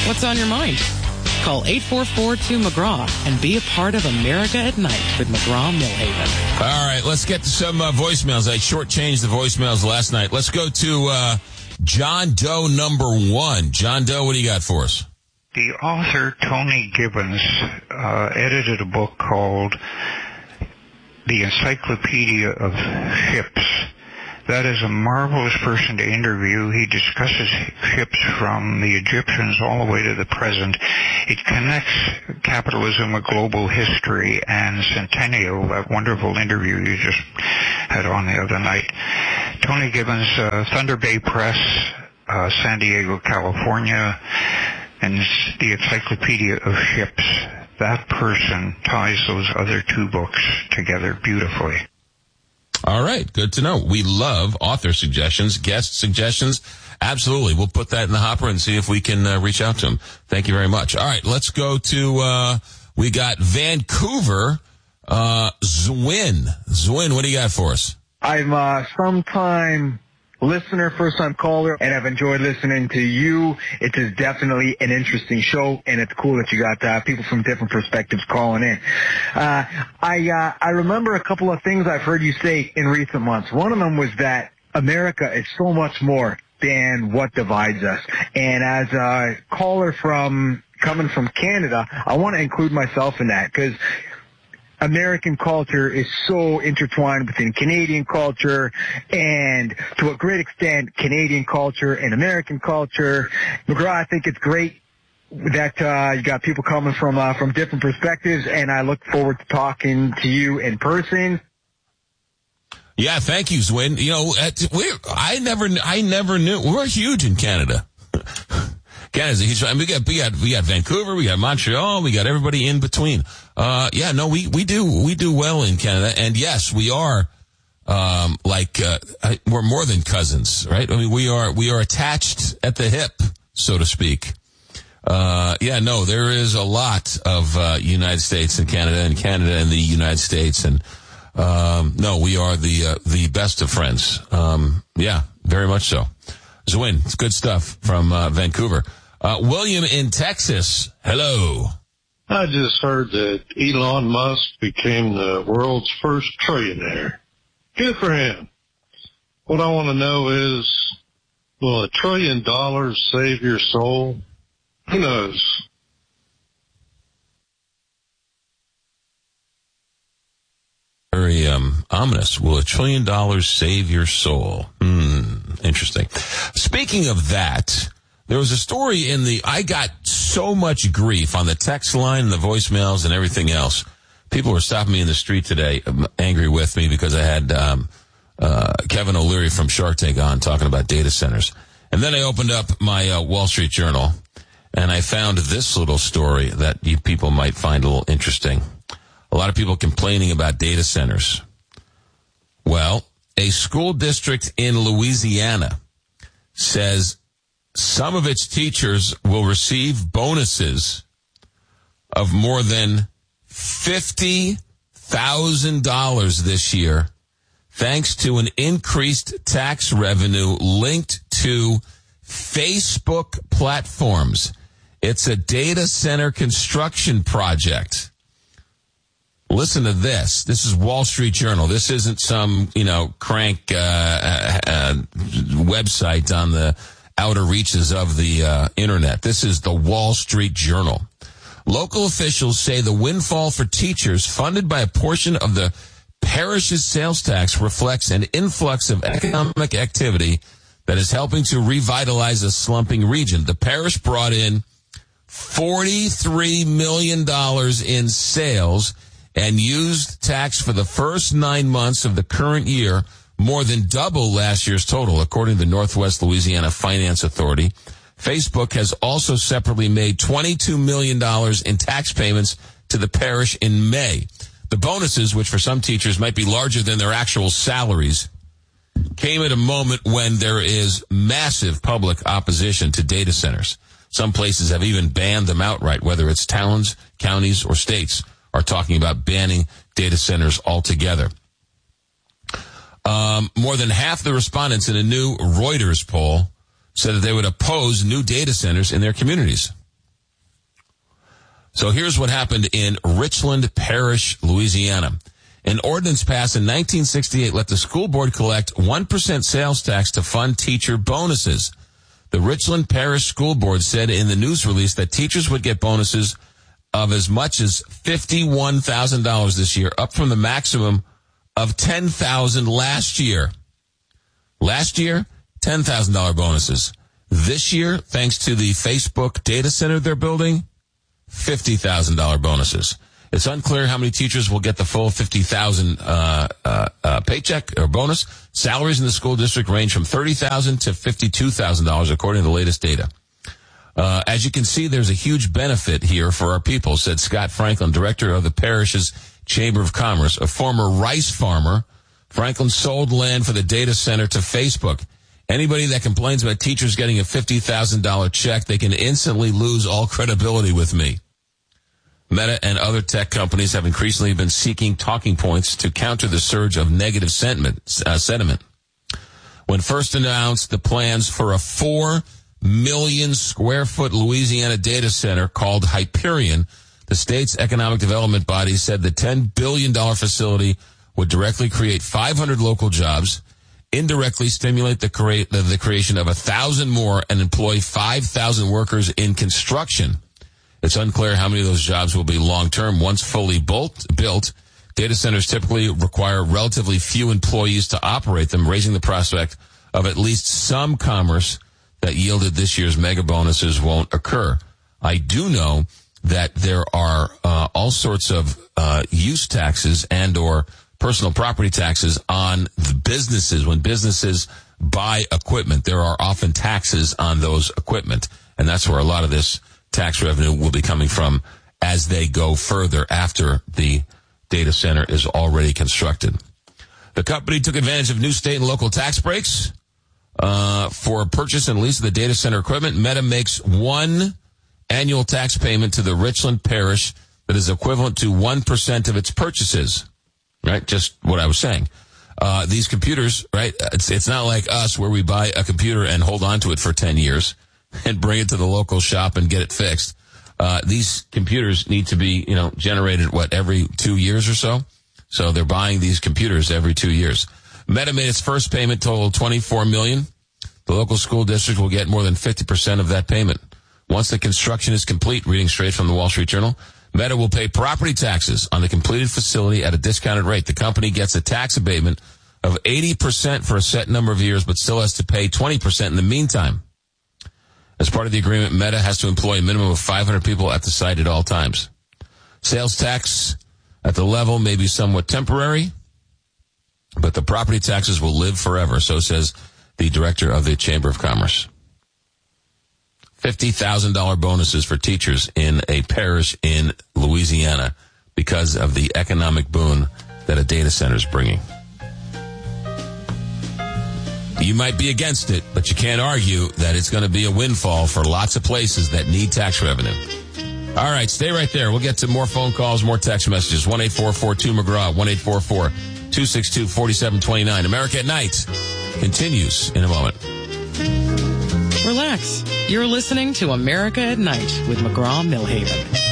What's on your mind? Call 844-2-McGraw and be a part of America at Night with McGraw-Millhaven. All right, let's get to some voicemails. I shortchanged the voicemails last night. Let's go to John Doe number 1. John Doe, what do you got for us? The author, Tony Gibbons, edited a book called The Encyclopedia of Ships. That is a marvelous person to interview. He discusses ships from the Egyptians all the way to the present. It connects capitalism with global history and Centennial, that wonderful interview you just had on the other night. Tony Gibbons, Thunder Bay Press, San Diego, California, and the Encyclopedia of Ships. That person ties those other two books together beautifully. All right, good to know. We love author suggestions, guest suggestions. Absolutely. We'll put that in the hopper and see if we can reach out to him. Thank you very much. All right, let's go to, we got Vancouver, Zwin. Zwin, what do you got for us? I'm a sometime listener, first-time caller, and I've enjoyed listening to you. It is definitely an interesting show, and it's cool that you got people from different perspectives calling in. I remember a couple of things I've heard you say in recent months. One of them was that America is so much more than what divides us. And as a caller coming from Canada, I want to include myself in that, because American culture is so intertwined within Canadian culture, and to a great extent, Canadian culture and American culture. McGraw, I think it's great that you got people coming from different perspectives, and I look forward to talking to you in person. Yeah, thank you, Zwin. You know, I never knew we're huge in Canada. Canada's a huge. I mean, we got Vancouver, we got Montreal, we got everybody in between. We do well in Canada, and yes, we are we're more than cousins, right? I mean, we are attached at the hip, so to speak. There is a lot of United States and Canada and the United States, and we are the best of friends. Very much so. Zwin, it's good stuff from Vancouver. William in Texas, hello. I just heard that Elon Musk became the world's first trillionaire. Good for him. What I want to know is, will $1 trillion save your soul? Who knows? Very ominous. Will $1 trillion save your soul? Interesting. Speaking of that, there was a story I got so much grief on the text line and the voicemails and everything else. People were stopping me in the street today, angry with me because I had Kevin O'Leary from Shark Tank on talking about data centers. And then I opened up my Wall Street Journal, and I found this little story that you people might find a little interesting. A lot of people complaining about data centers. Well, a school district in Louisiana says some of its teachers will receive bonuses of more than $50,000 this year, thanks to an increased tax revenue linked to Facebook platforms. It's a data center construction project. Listen to this. This is Wall Street Journal. This isn't some, crank website on the outer reaches of the internet. This is the Wall Street Journal. Local officials say the windfall for teachers funded by a portion of the parish's sales tax reflects an influx of economic activity that is helping to revitalize a slumping region. The parish brought in $43 million in sales and used tax for the first 9 months of the current year, more than double last year's total, according to the Northwest Louisiana Finance Authority. Facebook has also separately made $22 million in tax payments to the parish in May. The bonuses, which for some teachers might be larger than their actual salaries, came at a moment when there is massive public opposition to data centers. Some places have even banned them outright, whether it's towns, counties, or states are talking about banning data centers altogether. More than half the respondents in a new Reuters poll said that they would oppose new data centers in their communities. So here's what happened in Richland Parish, Louisiana. An ordinance passed in 1968 let the school board collect 1% sales tax to fund teacher bonuses. The Richland Parish School Board said in the news release that teachers would get bonuses of as much as $51,000 this year, up from the maximum of $10,000 last year. Last year, $10,000 bonuses. This year, thanks to the Facebook data center they're building, $50,000 bonuses. It's unclear how many teachers will get the full $50,000 paycheck or bonus. Salaries in the school district range from $30,000 to $52,000, according to the latest data. As you can see, there's a huge benefit here for our people, said Scott Franklin, director of the parish's Chamber of Commerce. A former rice farmer, Franklin sold land for the data center to Facebook. Anybody that complains about teachers getting a $50,000 check, they can instantly lose all credibility with me. Meta and other tech companies have increasingly been seeking talking points to counter the surge of negative sentiment. When first announced the plans for a 4 million square foot Louisiana data center called Hyperion, the state's economic development body said the $10 billion facility would directly create 500 local jobs, indirectly stimulate the creation of 1,000 more, and employ 5,000 workers in construction. It's unclear how many of those jobs will be long-term. Once fully built, data centers typically require relatively few employees to operate them, raising the prospect of at least some commerce that yielded this year's mega bonuses won't occur. I do know that there are all sorts of use taxes and or personal property taxes on the businesses. When businesses buy equipment, there are often taxes on those equipment, and that's where a lot of this tax revenue will be coming from as they go further after the data center is already constructed. The company took advantage of new state and local tax breaks for purchase and lease of the data center equipment. Meta makes one annual tax payment to the Richland Parish that is equivalent to 1% of its purchases. Right? Just what I was saying. These computers, right? It's not like us where we buy a computer and hold on to it for 10 years and bring it to the local shop and get it fixed. These computers need to be, generated, every 2 years or so? So they're buying these computers every 2 years. Meta made its first payment total $24 million. The local school district will get more than 50% of that payment. Once the construction is complete, reading straight from the Wall Street Journal, Meta will pay property taxes on the completed facility at a discounted rate. The company gets a tax abatement of 80% for a set number of years, but still has to pay 20% in the meantime. As part of the agreement, Meta has to employ a minimum of 500 people at the site at all times. Sales tax at the level may be somewhat temporary, but the property taxes will live forever, so says the director of the Chamber of Commerce. $50,000 bonuses for teachers in a parish in Louisiana because of the economic boon that a data center is bringing. You might be against it, but you can't argue that it's going to be a windfall for lots of places that need tax revenue. All right, stay right there. We'll get to more phone calls, more text messages. 1-844-2-McGraw, 1-844-262-4729. America at Night continues in a moment. Relax. You're listening to America at Night with McGraw Millhaven.